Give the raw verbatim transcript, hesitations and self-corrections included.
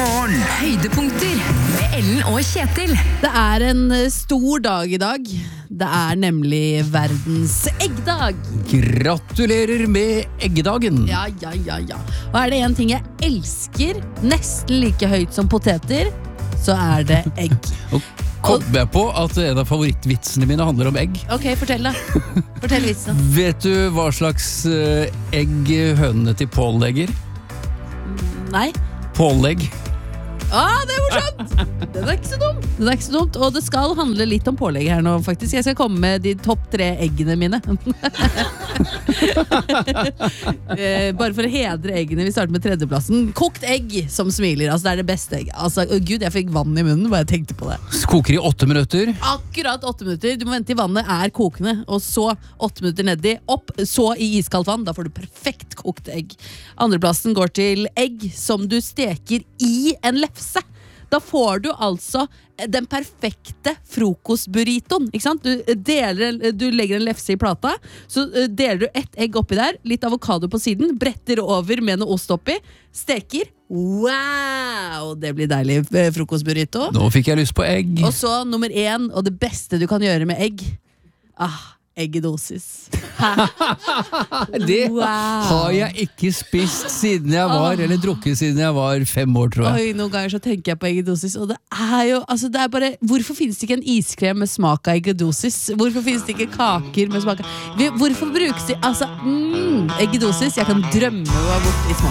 Morgen. Høydepunkter med Ellen og Kjetil. Det er en stor dag i dag. Det er nemlig verdens eggdag. Gratulerer med eggedagen. Ja, ja, ja, ja. Og er det en ting jeg elsker, nesten like høyt som poteter, så er det egg. Og kom jeg på at en av favorittvitsene mine handler om egg. Ok, fortell da. Fortell vitsen. Vet du hva slags eh, egg hønene til Pål legger? Nei. Pålegg. Ah, det er morsomt! Den er ikke så dum. Den er ikke så dumt, og det skal handle litt om pålegg her nå, faktisk. Jeg skal komme med de topp tre eggene mine. eh, bare for å hedre eggene, vi starter med tredjeplassen. Kokt egg som smiler, altså det er det beste egg. Altså, å Gud, jeg fikk vann i munnen, bare jeg tenkte på det. Koker i åtte minutter. Akkurat åtte minutter. Du må vente til vannet er kokende, og så åtte minutter nedi, opp, så i iskaldt vann. Da får du perfekt kokt egg. Andreplassen går til egg som du steker i en lefse. Da får du altså den perfekte frokostburritoen, ikke sant? Du, deler, du legger en lefse i plata, så deler du ett egg oppi der, litt avokado på siden, bretter over med noe ost oppi, steker. Wow! Det blir deilig frokostburrito. Nå fikk jeg lyst på egg. Og så nummer én, og det beste du kan gjøre med egg. Ah, eggedosis. Det Wow. har jeg ikke spist siden jeg var, eller drukket siden jeg var fem år, tror jeg. Oi, noen ganger så tenker jeg på eggedosis, og det er jo, altså det er bare, hvorfor finnes det ikke en iskrem med smak av eggedosis? Hvorfor finnes det ikke kaker med smak av, hvorfor brukes det, altså, mm, eggedosis, jeg kan drømme å ha bort i smak.